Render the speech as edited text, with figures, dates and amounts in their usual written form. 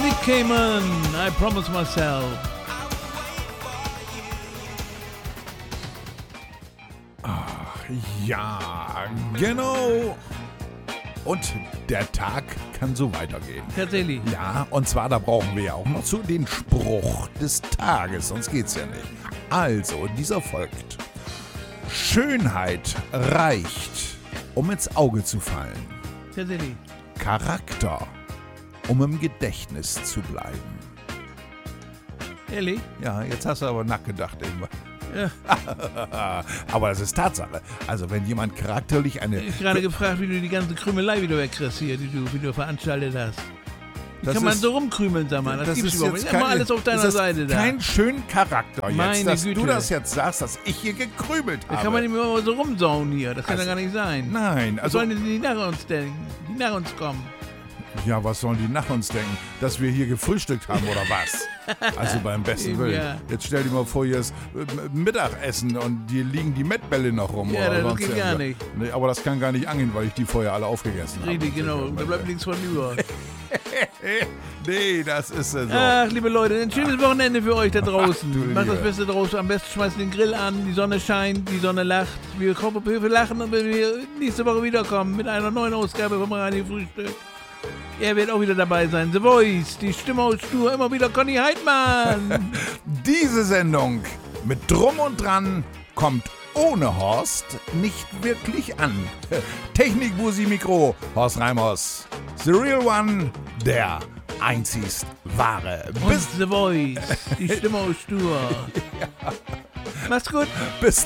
Nick Cayman, I Promise Myself. Ach, ja, genau. Und der Tag kann so weitergehen. Tatsächlich. Ja, und zwar, da brauchen wir ja auch noch so den Spruch des Tages, sonst geht's ja nicht. Also, dieser folgt. Schönheit reicht, um ins Auge zu fallen. Tatsächlich. Charakter, um im Gedächtnis zu bleiben. Ehrlich? Ja, jetzt hast du aber nachgedacht irgendwann. Ja. Aber das ist Tatsache. Also wenn jemand charakterlich eine... Ich habe gerade gefragt, wie du die ganze Krümelei wieder wegkriegst hier, wie du veranstaltet hast. Wie Das kann man ist- so rumkrümeln, sag mal? Das gibt's ist überhaupt jetzt nicht. Immer keine- alles auf deiner das ist Seite da. kein schönen Charakter jetzt, Meine dass Güte. du das jetzt sagst, dass ich hier gekrümelt Da habe. kann man nicht mehr so rumsauen hier. Das kann Also- ja gar nicht sein. Nein, Was also... sollen denn die nach uns denken? Die nach uns kommen? Ja, was sollen die nach uns denken? Dass wir hier gefrühstückt haben oder was? Also beim besten Eben, Willen. ja. Jetzt stell dir mal vor, hier ist Mittagessen und hier liegen die Mettbälle noch rum. Ja, oder das sonst geht gar irgendwas. nicht. Nee, aber das kann gar nicht angehen, weil ich die vorher alle aufgegessen habe. Richtig, genau. Da bleibt nichts von über. Nee, das ist so. Ach, liebe Leute, ein schönes Wochenende für euch da du draußen. Macht das Liebe. Beste draus. Am besten schmeißt den Grill an, die Sonne scheint, die Sonne lacht. Wir lachen und wenn wir nächste Woche wiederkommen mit einer neuen Ausgabe vom Radio Frühstück. Er wird auch wieder dabei sein. The Voice, die Stimme aus Stur, immer wieder Conny Heidmann. Diese Sendung mit Drum und Dran kommt ohne Horst nicht wirklich an. Technikbusi Mikro, Horst Reimers. The Real One, der einzigst wahre. Und The Voice, die Stimme aus Stur. Mach's gut. Bis